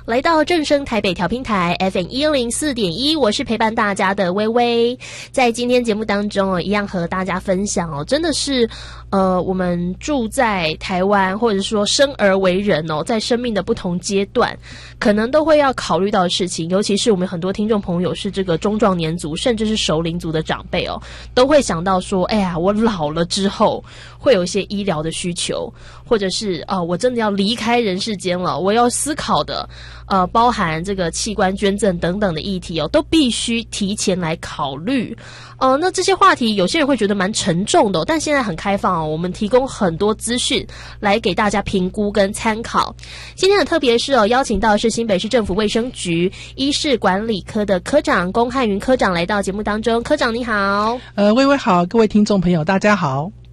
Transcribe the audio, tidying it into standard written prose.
来到正声台北调频台 FM104.1， 我是陪伴大家的微微。在今天节目当中一样和大家分享真的是我们住在台湾或者说生而为人在生命的不同阶段可能都会要考虑到的事情，尤其是我们很多听众朋友是这个中壮年族甚至是熟龄族的长辈都会想到说，哎呀，我老了之后会有一些医疗的需求，或者是我真的要离开人世间了，我要思考的包含这个器官捐赠等等的议题都必须提前来考虑。那这些话题有些人会觉得蛮沉重的但现在很开放我们提供很多资讯来给大家评估跟参考。今天的特别是邀请到的是新北市政府卫生局医事管理科的科长龚汉云科长来到节目当中。科长你好。 微微好，各位听众朋友大家好。